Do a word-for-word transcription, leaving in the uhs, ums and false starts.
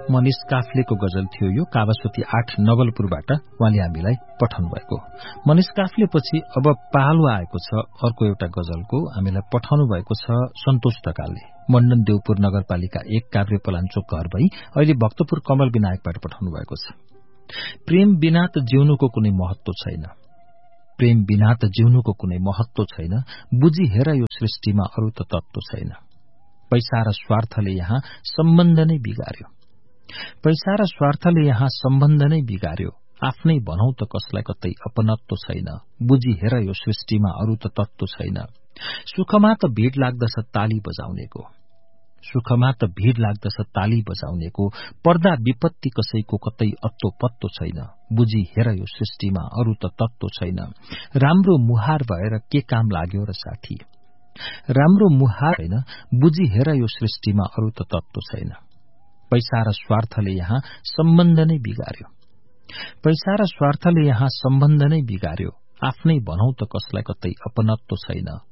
मनिष काफ्लेको गजल थियो यो। कावासोती आठ नवलपुरबाट उहाँले हामीलाई पठाउनु भएको। मनिष काफ्लेपछि अब पालो आएको छ अर्को एउटा गजलको। हामीलाई पठाउनु भएको छ सन्तोष ढकालले। मण्डन देवपुर नगरपालिका एक काभ्रे पलाञ्चोक घर भई अहिले भक्तपुर कमल विनायकबाट पठाउनु भएको छ। प्रेम बिना त जिउनुको कुनै महत्व छैन, प्रेम बिना त जिउनुको कुनै महत्व छैन, बुझी हेर यो सृष्टिमा अरू त तत्व छैन। पैसा र स्वार्थले यहाँ सम्बन्ध नै बिगार्यो, पैसा र स्वार्थले यहाँ सम्बन्ध नै बिगार्यो। आफ्नै भनौ त कसलाई कतै अपनत्व छैन, बुझी हेर यो सृष्टिमा अरू त तत्व छैन। सुखमा त भीड़ लाग्दछ ताली बजाउनेको, सुखमा त भीड़ लाग्दछ ताली बजाउनेको, पर्दा विपत्ति कसैको कतै अत्तो पत्तो छैन, बुझी हेर यो सृष्टिमा अरू त तत्व छैन। राम्रो मुहार भएर के काम लाग्यो र साथी, राम्रो मुहार हैन, बुझी हेर यो सृष्टिमा अरू त तत्व छैन। पैसा र स्वार्थले यहाँ सम्बन्ध नै बिगार्यो, पैसा र स्वार्थले यहाँ सम्बन्ध नै बिगार्यो। आफ्नै भनौ त कसलाई कतै अपनत्व छैन,